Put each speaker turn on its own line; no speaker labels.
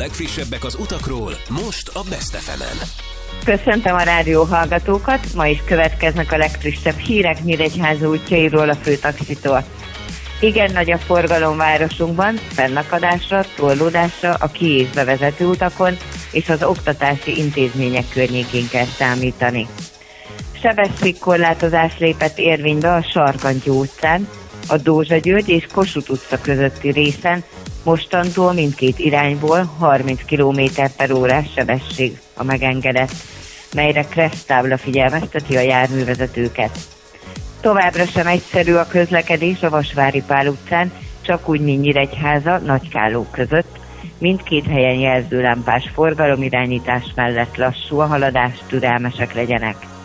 legfrissebbek az utakról, most a Best FM-en.
Köszöntöm a rádió hallgatókat, ma is következnek a legfrissebb hírek Nyíregyháza útjairól a főtaxitól. Igen nagy a forgalom városunkban, fennakadásra, torlódásra a ki- és bevezető utakon és az oktatási intézmények környékén kell számítani. Sebességkorlátozás lépett érvénybe a Sarkantyú utcán, a Dózsa György és Kossuth utca közötti részen, mostantól mindkét irányból 30 km/h sebesség a megengedett, melyre kereszttábla figyelmezteti a járművezetőket. Továbbra sem egyszerű a közlekedés a Vasvári Pál utcán, csak úgy, mint Nyíregyháza Nagykálló között. Mindkét helyen jelzőlámpás forgalomirányítás mellett lassú a haladás, türelmesek legyenek.